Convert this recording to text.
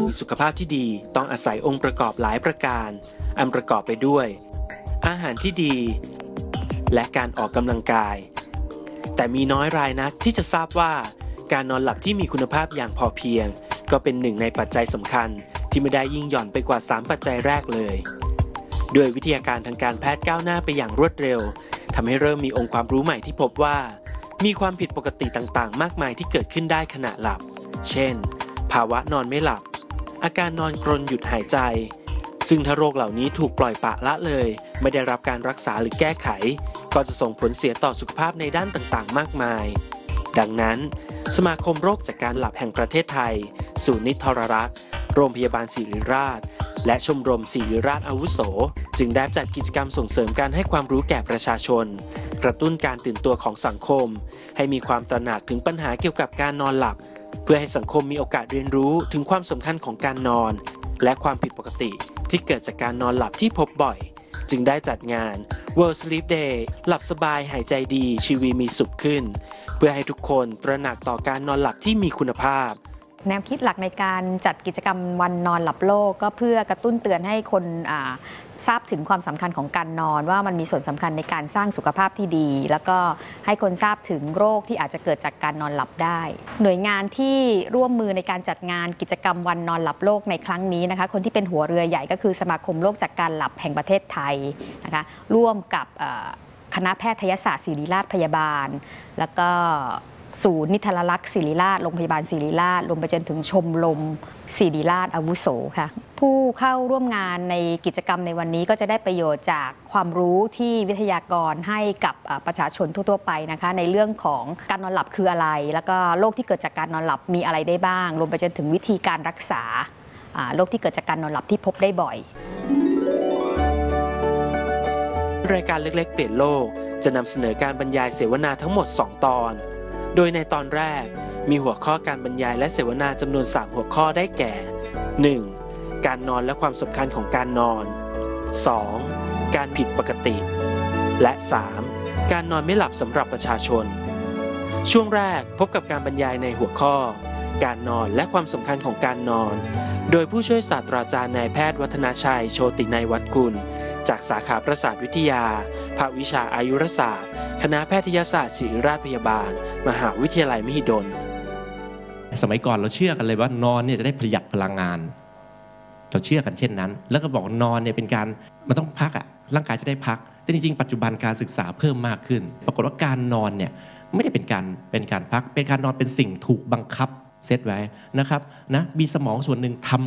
มีสุขภาพที่ดีต้องอาศัยองค์ประกอบหลายประการอันประกอบไปด้วยอาหารที่ดีและการออกกำลังกายแต่มีน้อยรายนักที่จะทราบว่าการนอนหลับที่มีคุณภาพอย่างพอเพียงก็เป็นหนึ่งในปัจจัยสำคัญที่ไม่ได้ยิ่งหย่อนไปกว่า3ปัจจัยแรกเลยด้วยวิทยาการทางการแพทย์ก้าวหน้าไปอย่างรวดเร็วทำให้เริ่มมีองค์ความรู้ใหม่ที่พบว่ามีความผิดปกติต่างๆมากมายที่เกิดขึ้นได้ขณะหลับเช่นภาวะนอนไม่หลับอาการนอนกรนหยุดหายใจซึ่งถ้าโรคเหล่านี้ถูกปล่อยปละละเลยไม่ได้รับการรักษาหรือแก้ไขก็จะส่งผลเสียต่อสุขภาพในด้านต่างๆมากมายดังนั้นสมาคมโรคจากการหลับแห่งประเทศไทยศูนย์นิทรรรักษ์โรงพยาบาลศิริราชและชมรมศิริราชอาวุโสจึงได้จัดกิจกรรมส่งเสริมการให้ความรู้แก่ประชาชนกระตุ้นการตื่นตัวของสังคมให้มีความตระหนักถึงปัญหาเกี่ยวกับการนอนหลับเพื่อให้สังคมมีโอกาสเรียนรู้ถึงความสำคัญของการนอนและความผิดปกติที่เกิดจากการนอนหลับที่พบบ่อยจึงได้จัดงาน World Sleep Day หลับสบายหายใจดีชีวิตมีสุขขึ้นเพื่อให้ทุกคนตระหนักต่อการนอนหลับที่มีคุณภาพแนวคิดหลักในการจัดกิจกรรมวันนอนหลับโลกก็เพื่อกระตุ้นเตือนให้คนทราบถึงความสำคัญของการนอนว่ามันมีส่วนสำคัญในการสร้างสุขภาพที่ดีแล้วก็ให้คนทราบถึงโรคที่อาจจะเกิดจากการนอนหลับได้หน่วยงานที่ร่วมมือในการจัดงานกิจกรรมวันนอนหลับโลกในครั้งนี้นะคะคนที่เป็นหัวเรือใหญ่ก็คือสมาคมโรคจากการหลับแห่งประเทศไทยนะคะร่วมกับคณะแพทยศาสตร์ศิริราชพยาบาลแล้วก็ศูนย์นิทรรรักษ์ศิริราชโรงพยาบาลศิริราชรวมไปจนถึงชมรมศิริราชอาวุโสค่ะผู้เข้าร่วมงานในกิจกรรมในวันนี้ก็จะได้ประโยชน์จากความรู้ที่วิทยากรให้กับประชาชนทั่วๆไปนะคะในเรื่องของการนอนหลับคืออะไรแล้วก็โรคที่เกิดจากการนอนหลับมีอะไรได้บ้างรวมไปจนถึงวิธีการรักษาโรคที่เกิดจากการนอนหลับที่พบได้บ่อยรายการเล็กๆเปลี่ยนโลกจะนำเสนอการบรรยายเสวนาทั้งหมด2ตอนโดยในตอนแรกมีหัวข้อการบรรยายและเสวนาจำนวน3หัวข้อได้แก่ 1. การนอนและความสำคัญของการนอน 2. การผิดปกติและ 3. การนอนไม่หลับสำหรับประชาชนช่วงแรกพบกับการบรรยายในหัวข้อการนอนและความสำคัญของการนอนโดยผู้ช่วยศาสตราจารย์นายแพทย์วัฒนาชัยโชตินัยวัฒน์กุลจากสาขาประสาทวิทยาภาควิชาอายุรศาสตร์คณะแพทยศาสตร์ศิริราชพยาบาลมหาวิทยาลัยมหิดลสมัยก่อนเราเชื่อกันเลยว่านอนเนี่ยจะได้ประหยัดพลังงานเราเชื่อกันเช่นนั้นแล้วก็บอกนอนเนี่ยเป็นการมันต้องพักร่างกายจะได้พักแต่จริงๆปัจจุบันการศึกษาเพิ่มมากขึ้นปรากฏว่าการนอนเนี่ยไม่ได้เป็นการพักเป็นการนอนเป็นสิ่งถูกบังคับเซตไว้นะครับนะมีสมองส่วนหนึ่งทำ